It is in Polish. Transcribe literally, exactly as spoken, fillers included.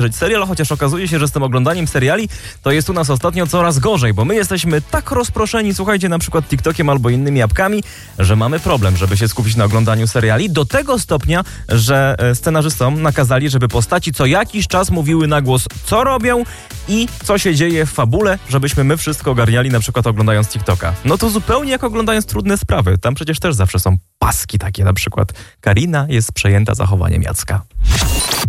serial, chociaż okazuje się, że z tym oglądaniem seriali to jest u nas ostatnio coraz gorzej, bo my jesteśmy tak rozproszeni, słuchajcie, na przykład TikTokiem albo innymi apkami, że mamy problem, żeby się skupić na oglądaniu seriali, do tego stopnia, że scenarzystom nakazali, żeby postaci co jakiś czas mówiły na głos, co robią i co się dzieje w fabule, żebyśmy my wszystko ogarniali, na przykład oglądając TikToka. No to zupełnie jak oglądając Trudne Sprawy. Tam przecież też zawsze są paski takie, na przykład Karina jest przejęta zachowaniem Jacka.